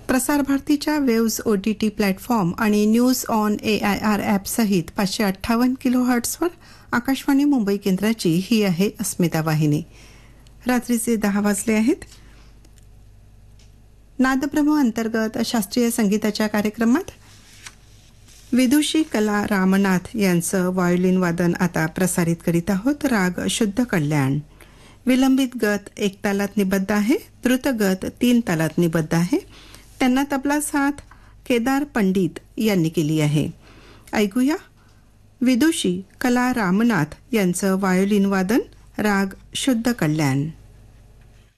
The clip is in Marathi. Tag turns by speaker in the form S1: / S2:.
S1: प्रसार भारतीच्या वेव्ज OTT प्लॅटफॉर्म आणि न्यूज ऑन AIR ॲप सहित 558 किलोहर्ट्झवर आकाशवाणी मुंबई केंद्राची ही आहे अस्मिता वाहिनी. रात्रीचे 10 वाजले आहेत. नादब्रह्म अंतर्गत शास्त्रीय संगीताच्या कार्यक्रमात विदुषी कला रामनाथ यांचं व्हायोलिन वादन आता प्रसारित करीत आहोत. राग शुद्ध कल्याण. विलंबित गत 1 तालात निबद्ध आहे, द्रुत गत 3 तालात निबद्ध आहे. त्यांना तबला साथ केदार पंडित यांनी केली आहे. ऐकूया विदुषी कला रामनाथ यांचं व्हायोलिन वादन. राग शुद्ध कल्याण.